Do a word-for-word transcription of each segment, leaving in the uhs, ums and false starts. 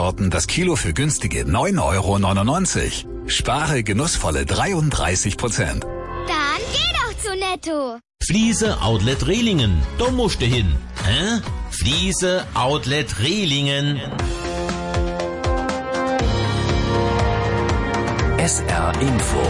Gemüsesorten das Kilo für günstige neun Euro neunundneunzig. Spare genussvolle dreiunddreißig Prozent. Dann geh doch zu Netto. Fliese Outlet Rehlingen. Da musst du hin. Hä? Fliese Outlet Rehlingen. S R Info.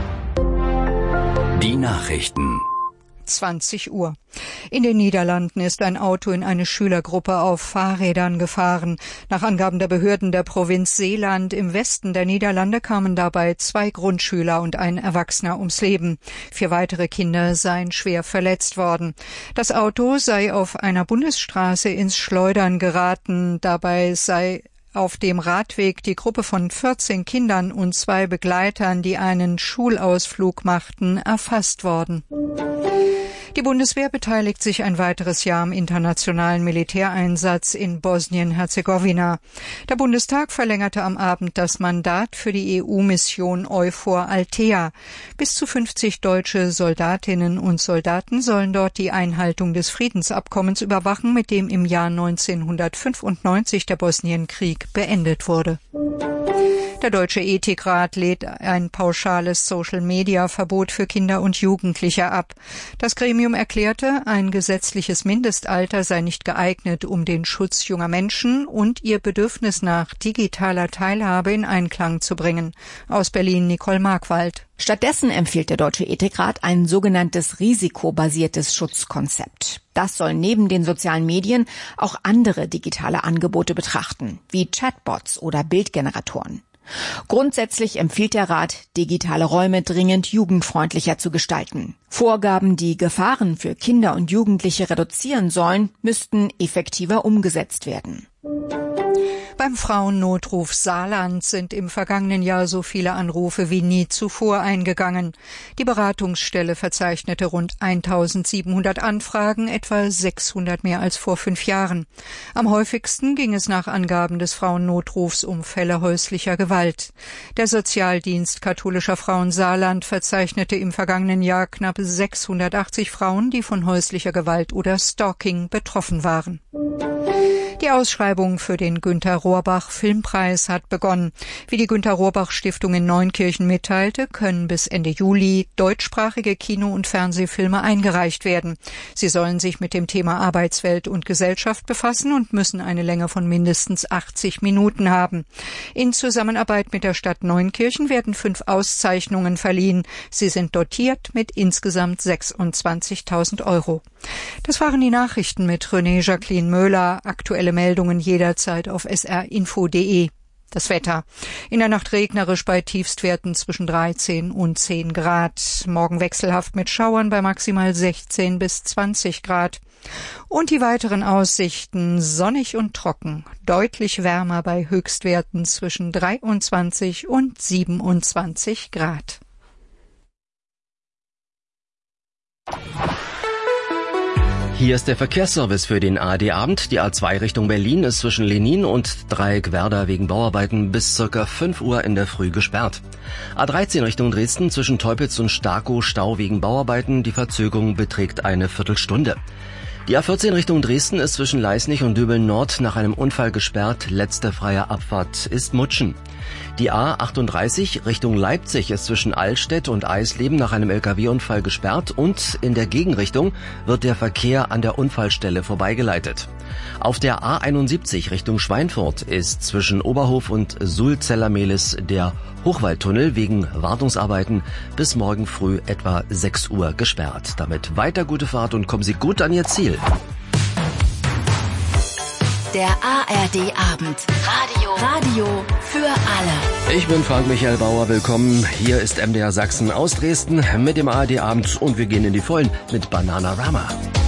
Die Nachrichten. zwanzig Uhr. In den Niederlanden ist ein Auto in eine Schülergruppe auf Fahrrädern gefahren. Nach Angaben der Behörden der Provinz Zeeland im Westen der Niederlande kamen dabei zwei Grundschüler und ein Erwachsener ums Leben. Vier weitere Kinder seien schwer verletzt worden. Das Auto sei auf einer Bundesstraße ins Schleudern geraten. Dabei sei auf dem Radweg die Gruppe von vierzehn Kindern und zwei Begleitern, die einen Schulausflug machten, erfasst worden. Die Bundeswehr beteiligt sich ein weiteres Jahr am internationalen Militäreinsatz in Bosnien-Herzegowina. Der Bundestag verlängerte am Abend das Mandat für die E U-Mission EUFOR Althea. Bis zu fünfzig deutsche Soldatinnen und Soldaten sollen dort die Einhaltung des Friedensabkommens überwachen, mit dem im Jahr neunzehnhundertfünfundneunzig der Bosnienkrieg beendet wurde. Der Deutsche Ethikrat lehnt ein pauschales Social-Media-Verbot für Kinder und Jugendliche ab. Das Gremium erklärte, ein gesetzliches Mindestalter sei nicht geeignet, um den Schutz junger Menschen und ihr Bedürfnis nach digitaler Teilhabe in Einklang zu bringen. Aus Berlin Nicole Markwald. Stattdessen empfiehlt der Deutsche Ethikrat ein sogenanntes risikobasiertes Schutzkonzept. Das soll neben den sozialen Medien auch andere digitale Angebote betrachten, wie Chatbots oder Bildgeneratoren. Grundsätzlich empfiehlt der Rat, digitale Räume dringend jugendfreundlicher zu gestalten. Vorgaben, die Gefahren für Kinder und Jugendliche reduzieren sollen, müssten effektiver umgesetzt werden. Beim Frauennotruf Saarland sind im vergangenen Jahr so viele Anrufe wie nie zuvor eingegangen. Die Beratungsstelle verzeichnete rund eintausendsiebenhundert Anfragen, etwa sechshundert mehr als vor fünf Jahren. Am häufigsten ging es nach Angaben des Frauennotrufs um Fälle häuslicher Gewalt. Der Sozialdienst katholischer Frauen Saarland verzeichnete im vergangenen Jahr knapp sechshundertachtzig Frauen, die von häuslicher Gewalt oder Stalking betroffen waren. Die Ausschreibung für den Günter-Rohrbach-Filmpreis hat begonnen. Wie die Günter-Rohrbach-Stiftung in Neunkirchen mitteilte, können bis Ende Juli deutschsprachige Kino- und Fernsehfilme eingereicht werden. Sie sollen sich mit dem Thema Arbeitswelt und Gesellschaft befassen und müssen eine Länge von mindestens achtzig Minuten haben. In Zusammenarbeit mit der Stadt Neunkirchen werden fünf Auszeichnungen verliehen. Sie sind dotiert mit insgesamt sechsundzwanzigtausend Euro. Das waren die Nachrichten mit René Jacqueline Möhler. Aktuelle Meldungen jederzeit auf s r info punkt d e. Das Wetter. In der Nacht regnerisch bei Tiefstwerten zwischen dreizehn und zehn Grad. Morgen wechselhaft mit Schauern bei maximal sechzehn bis zwanzig Grad. Und die weiteren Aussichten sonnig und trocken. Deutlich wärmer bei Höchstwerten zwischen dreiundzwanzig und siebenundzwanzig Grad. Hier ist der Verkehrsservice für den A R D-Abend. Die A zwei Richtung Berlin ist zwischen Lenin und Dreieck Werder wegen Bauarbeiten bis circa fünf Uhr in der Früh gesperrt. A dreizehn Richtung Dresden zwischen Teupitz und Starkow Stau wegen Bauarbeiten. Die Verzögerung beträgt eine Viertelstunde. Die A vierzehn Richtung Dresden ist zwischen Leisnig und Döbeln Nord nach einem Unfall gesperrt. Letzte freie Abfahrt ist Mutschen. Die A achtunddreißig Richtung Leipzig ist zwischen Allstedt und Eisleben nach einem L K W-Unfall gesperrt und in der Gegenrichtung wird der Verkehr an der Unfallstelle vorbeigeleitet. Auf der A einundsiebzig Richtung Schweinfurt ist zwischen Oberhof und Sulzellermehlis der Hochwaldtunnel wegen Wartungsarbeiten bis morgen früh etwa sechs Uhr gesperrt. Damit weiter gute Fahrt und kommen Sie gut an Ihr Ziel. Der A R D-Abend. Radio. Radio für alle. Ich bin Frank-Michael Bauer. Willkommen. Hier ist M D R Sachsen aus Dresden mit dem A R D-Abend und wir gehen in die Vollen mit Bananarama.